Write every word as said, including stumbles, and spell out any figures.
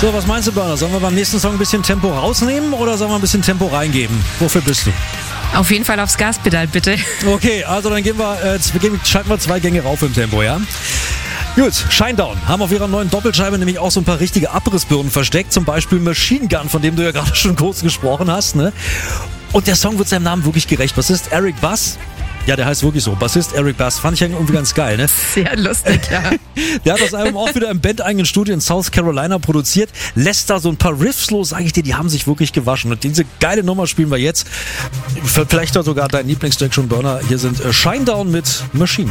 So, was meinst du, Burner? Sollen wir beim nächsten Song ein bisschen Tempo rausnehmen oder sollen wir ein bisschen Tempo reingeben? Wofür bist du? Auf jeden Fall aufs Gaspedal, bitte. Okay, also dann gehen wir, äh, gehen, schalten wir zwei Gänge rauf im Tempo, ja? Gut, Shinedown haben auf ihrer neuen Doppelscheibe nämlich auch so ein paar richtige Abrissbirnen versteckt, zum Beispiel Machine Gun, von dem du ja gerade schon kurz gesprochen hast, ne? Und der Song wird seinem Namen wirklich gerecht. Bassist Eric Bass, ja, der heißt wirklich so, Bassist Eric Bass, fand ich irgendwie ganz geil, ne? Sehr lustig, ja. Der hat das Album auch wieder im bandeigenen Studio in South Carolina produziert, lässt da so ein paar Riffs los, sage ich dir, die haben sich wirklich gewaschen. Und diese geile Nummer spielen wir jetzt. Vielleicht sogar dein Lieblingstrack schon, Burner. Hier sind Shinedown mit Machine.